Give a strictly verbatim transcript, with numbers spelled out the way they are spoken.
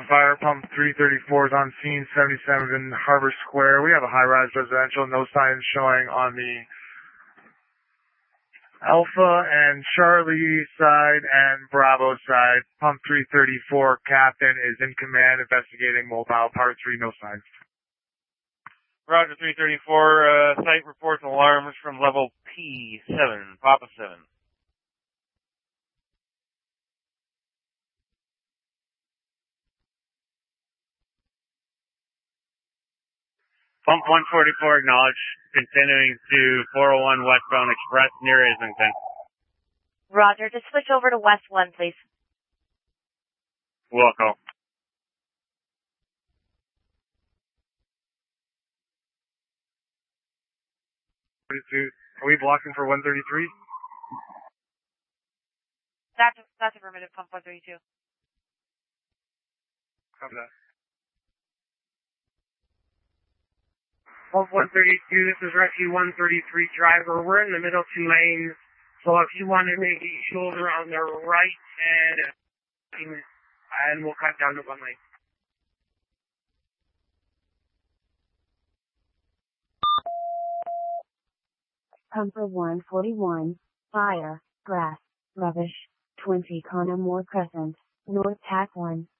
Fire pump three thirty-four is on scene, seventy-seven Harbor Square. We have a high-rise residential, no signs showing on the Alpha and Charlie side and Bravo side. Pump three thirty-four captain is in command, investigating mobile part three, no signs. Roger, three thirty-four, uh, site reports alarms from level P seven, Papa seven. Pump one forty-four acknowledged, continuing to four oh one westbound express near Islington. Roger, just switch over to West one, please. Wilco. Are we blocking for one thirty-three? That's, that's affirmative, pump one thirty-two. Copy that. Pump one thirty-two, this is Rescue one thirty-three driver. We're in the middle two lanes, so if you want to make a shoulder on the right and, and we'll cut down to one lane. Pumper one forty-one, fire, grass, rubbish, twenty Conamore Crescent, North Tack one.